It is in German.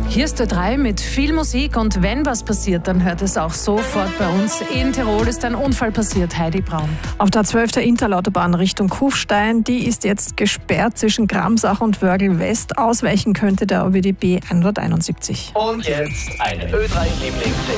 Hier ist Ö3 mit viel Musik und wenn was passiert, dann hört es auch sofort bei uns. In Tirol ist ein Unfall passiert. Heidi Braun. Auf der 12. Interlautobahn Richtung Kufstein, die ist jetzt gesperrt zwischen Gramsach und Wörgl West. Ausweichen könnte der ÖBB 171. Und jetzt eine Ö3-Lieblings